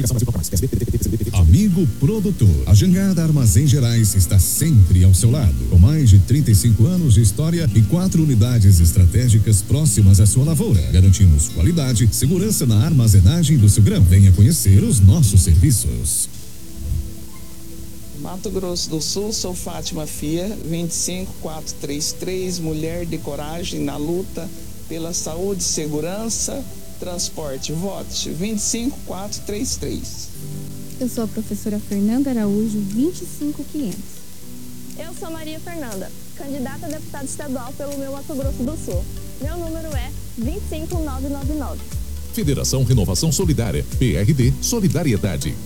Amigo produtor, a Jangada Armazém Gerais está sempre ao seu lado, com mais de 35 anos de história e 4 unidades estratégicas próximas à sua lavoura. Garantimos qualidade, segurança na armazenagem do seu grão. Venha conhecer os nossos serviços. Mato Grosso do Sul, sou Fátima Fia, 25433, mulher de coragem na luta pela saúde, segurança, transporte. Vote 25433. Eu sou a professora Fernanda Araújo, 25500. Eu sou Maria Fernanda, candidata a deputada estadual pelo meu Mato Grosso do Sul. Meu número é 25999. Federação Renovação Solidária, PRD Solidariedade.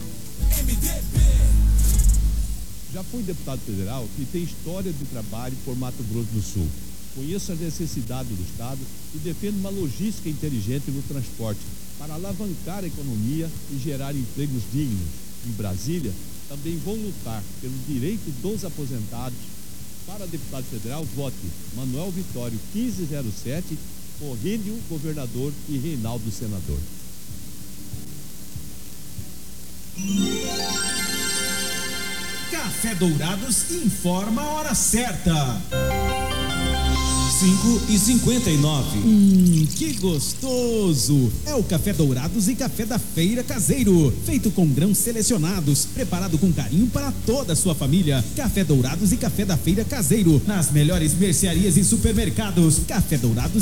Já fui deputado federal e tem história de trabalho por Mato Grosso do Sul. Conheço as necessidades do Estado e defendo uma logística inteligente no transporte para alavancar a economia e gerar empregos dignos. Em Brasília, também vou lutar pelo direito dos aposentados. Para deputado federal, vote Manuel Vitório 1507, Corrênio governador e Reinaldo senador. Café Dourados informa a hora certa. 5h59. Que gostoso! É o Café Dourados e Café da Feira Caseiro, feito com grãos selecionados, preparado com carinho para toda a sua família. Café Dourados e Café da Feira Caseiro, nas melhores mercearias e supermercados. Café Dourados